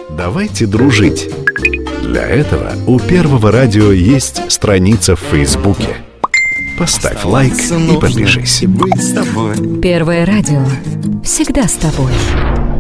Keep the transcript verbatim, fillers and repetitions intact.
Давайте дружить. Для этого у Первого радио есть страница в Фейсбуке. Поставь лайк и подпишись. Первое радио. Всегда с тобой.